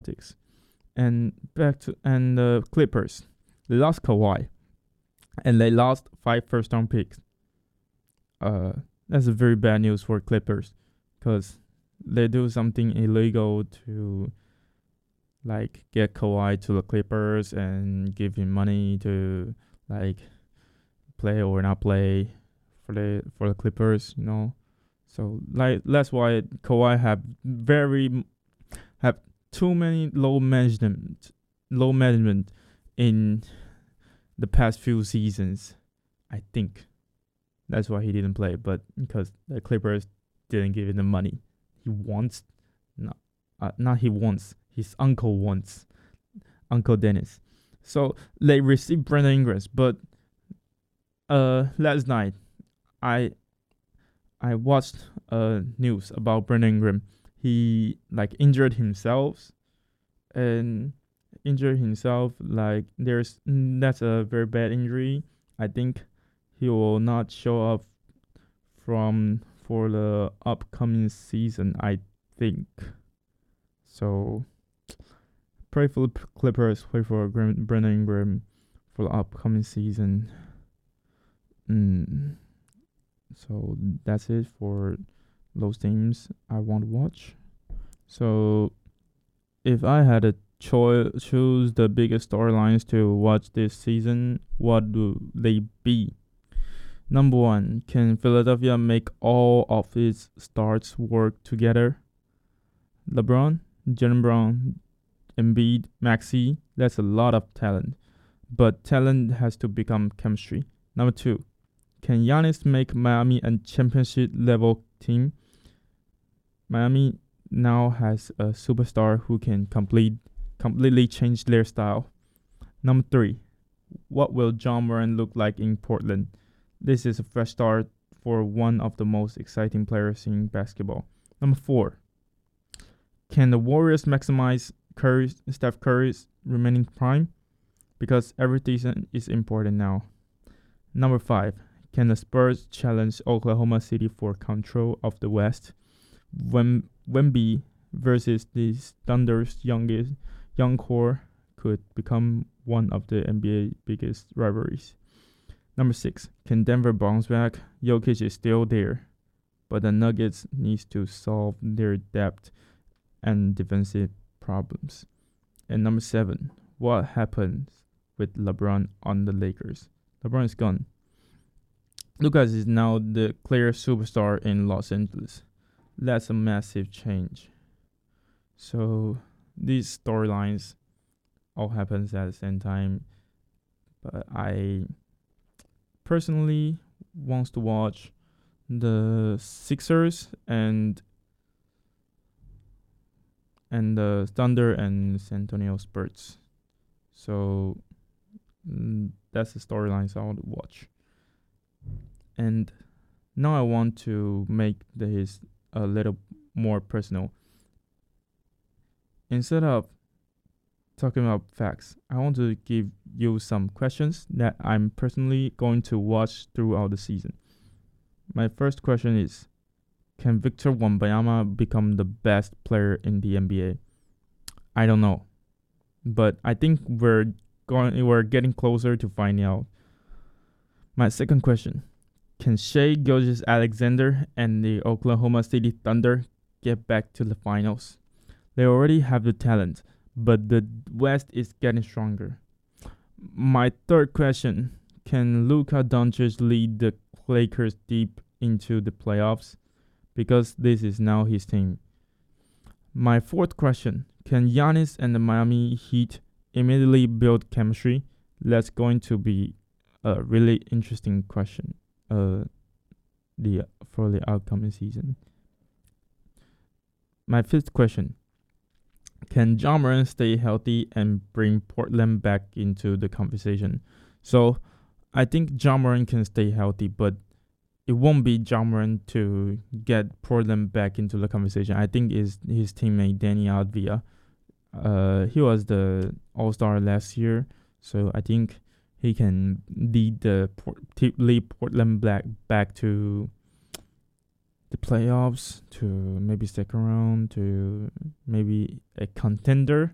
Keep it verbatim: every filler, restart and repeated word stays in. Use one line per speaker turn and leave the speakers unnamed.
Celtics. And back to and the Clippers. They lost Kawhi, and they lost five first round picks. Uh, that's a very bad news for Clippers, because they do something illegal to like get Kawhi to the Clippers and give him money to like play or not play for the for the Clippers, you know. So like that's why Kawhi have very have too many low management low management in the past few seasons. I think that's why he didn't play, but because the Clippers didn't give him the money he wants, not uh, not he wants, his uncle wants, Uncle Dennis. So they received Brandon Ingram, but uh last night I I watched uh news about Brandon Ingram. He like injured himself and injured himself like there's that's a very bad injury. I think he will not show up from for the upcoming season, I think. So pray for the Clippers, pray for Brandon Ingram for the upcoming season. Mm. So that's it for those teams I want to watch. So if I had to cho- choose the biggest storylines to watch this season, what do they be? Number one, can Philadelphia make all of its stars work together? LeBron, Jalen Brown, Embiid, Maxey, that's a lot of talent. But talent has to become chemistry. Number two, can Giannis make Miami a championship level team? Miami now has a superstar who can complete, completely change their style. Number three, what will Ja Morant look like in Portland? This is a fresh start for one of the most exciting players in basketball. Number four, can the Warriors maximize Curry, Steph Curry's remaining prime? Because every season is important now. Number five, can the Spurs challenge Oklahoma City for control of the West? Wem- Wemby versus the Thunder's youngest young core could become one of the N B A biggest rivalries. Number six, can Denver bounce back? Jokic is still there, but the Nuggets needs to solve their depth and defensive problems. And number seven, what happens with LeBron on the Lakers? LeBron is gone. Lucas is now the clear superstar in Los Angeles. That's a massive change. So these storylines all happens at the same time, but I personally wants to watch the Sixers and and the Thunder and San Antonio Spurs. So mm, that's the storylines I want to watch. And now I want to make this a little more personal. Instead of talking about facts, I want to give you some questions that I'm personally going to watch throughout the season. My first question is, can Victor Wembanyama become the best player in the N B A? I don't know, but I think we're going we're getting closer to finding out. My second question, can Shai Gilgeous-Alexander and the Oklahoma City Thunder get back to the finals? They already have the talent, but the West is getting stronger. My third question, can Luka Doncic lead the Lakers deep into the playoffs? Because this is now his team. My fourth question, can Giannis and the Miami Heat immediately build chemistry? That's going to be a really interesting question uh, the for the upcoming season. My fifth question, can Ja Morant stay healthy and bring Portland back into the conversation? So I think Ja Morant can stay healthy, but it won't be Ja Morant to get Portland back into the conversation. I think is his teammate Danny Avdija. Uh, he was the All-Star last year, so I think he can lead the lead Portland back back to the playoffs, to maybe second round, to maybe a contender.